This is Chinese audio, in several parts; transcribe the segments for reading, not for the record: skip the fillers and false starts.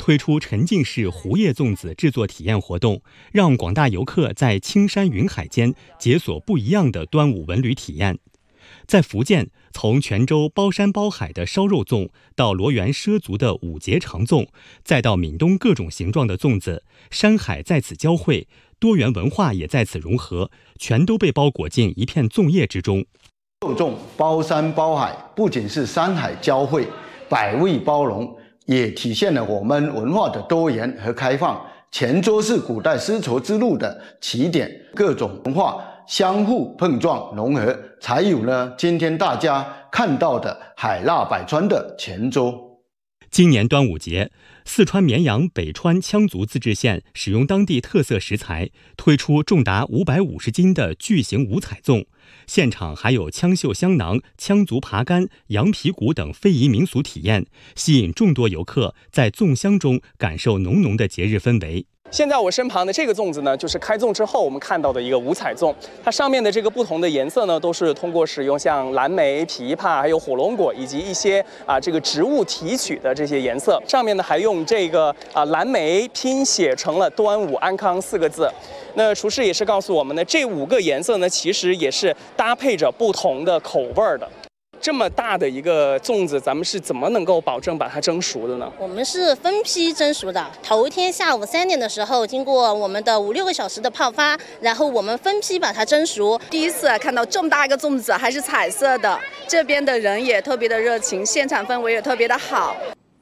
推出沉浸式糊叶粽子制作体验活动，让广大游客在青山云海间解锁不一样的端午文旅体验。在福建，从泉州包山包海的烧肉粽，到罗源畲族的五节长粽，再到闽东各种形状的粽子，山海在此交汇，多元文化也在此融合，全都被包裹进一片粽叶之中。 肉粽包山包海，不仅是山海交汇，百味包容，也体现了我们文化的多元和开放。泉州是古代丝绸之路的起点，各种文化相互碰撞融合，才有今天大家看到的海纳百川的泉州。 今年端午节，四川绵阳北川羌族自治县使用当地特色食材，推出重达550斤的巨型五彩粽，现场还有羌绣香囊、羌族爬竿、羊皮鼓等非遗民俗体验，吸引众多游客在粽香中感受浓浓的节日氛围。 现在我身旁的这个粽子呢，就是开粽之后我们看到的一个五彩粽。它上面的这个不同的颜色呢，都是通过使用像蓝莓、枇杷、还有火龙果以及一些这个植物提取的这些颜色。上面呢还用这个蓝莓拼写成了"端午安康"4个字。那厨师也是告诉我们呢，这5个颜色呢，其实也是搭配着不同的口味的。这么大的一个粽子，咱们是怎么能够保证把它蒸熟的呢？ 我们是分批蒸熟的，头一天下午3点的时候，经过我们的5、6个小时的泡发，然后我们分批把它蒸熟。 第一次看到这么大一个粽子，还是彩色的，这边的人也特别的热情，现场氛围也特别的好。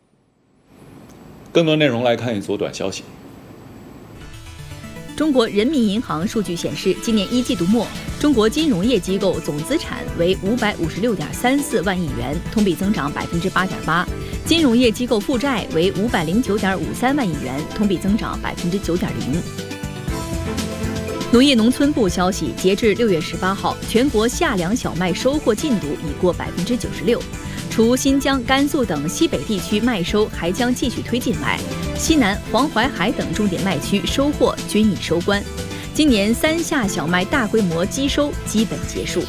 更多内容来看一组短消息。 中国人民银行数据显示，今年1季度末，中国金融业机构总资产为556.34万亿元，同比增长8.8%；金融业机构负债为509.53万亿元，同比增长9.0%。农业农村部消息，截至6月18号，全国夏粮小麦收获进度已过96%。除新疆、甘肃等西北地区麦收还将继续推进外，西南、黄淮海等重点麦区收获均已收官。今年3夏小麦大规模机收基本结束。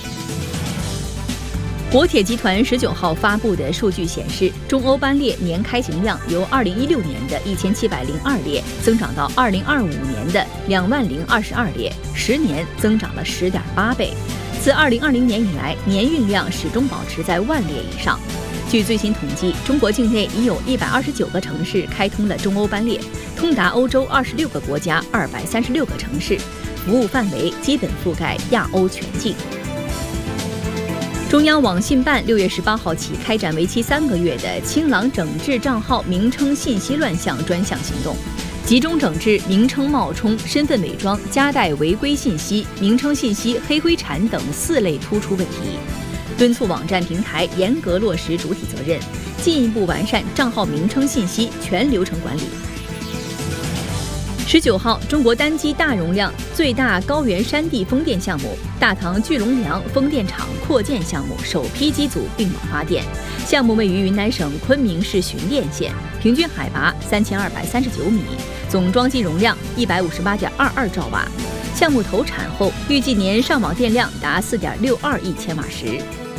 国铁集团19号发布的数据显示，中欧班列年开行量由2016年的1702列增长到2025年的20022列，10年增长了10.8倍。自2020年以来，年运量始终保持在10000列以上。据最新统计，中国境内已有129个城市开通了中欧班列，通达欧洲26个国家236个城市，服务范围基本覆盖亚欧全境。中央网信办6月18号起开展为期3个月的清朗整治账号名称信息乱象专项行动，集中整治名称冒充、身份伪装、夹带违规信息、名称信息黑灰产等4类突出问题，敦促网站平台严格落实主体责任，进一步完善账号名称信息全流程管理。19号，中国单机大容量最大高原山地风电项目大唐聚龙梁风电场扩建项目首批机组并网发电，项目位于云南省昆明市循甸县，平均海拔3239米，总装机容量158.22兆瓦。项目投产后，预计年上网电量达4.62亿千瓦时。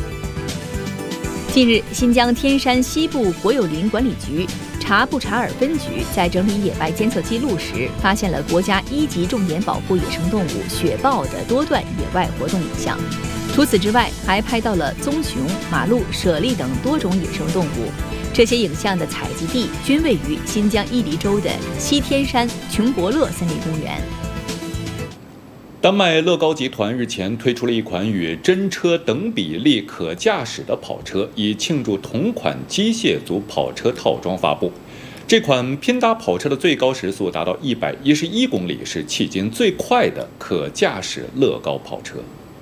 近日，新疆天山西部国有林管理局察布查尔分局在整理野外监测记录时，发现了国家1级重点保护野生动物雪豹的多段野外活动影像。除此之外，还拍到了棕熊、马鹿、猞猁等多种野生动物。这些影像的采集地均位于新疆伊犁州的西天山琼伯勒森林公园。 丹麦乐高集团日前推出了一款与真车等比例可驾驶的跑车，以庆祝同款机械组跑车套装发布。这款拼搭跑车的最高时速达到111公里，是迄今最快的可驾驶乐高跑车。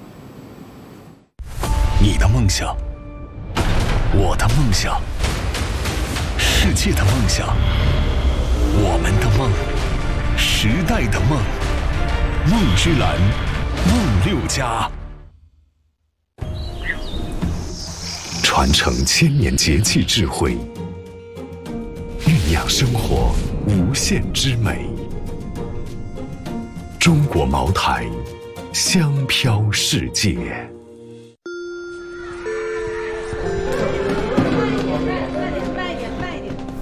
你的梦想，我的梦想，世界的梦想，我们的梦，时代的梦。梦之蓝，梦6家，传承千年节气智慧，酝酿生活无限之美。中国茅台，香飘世界。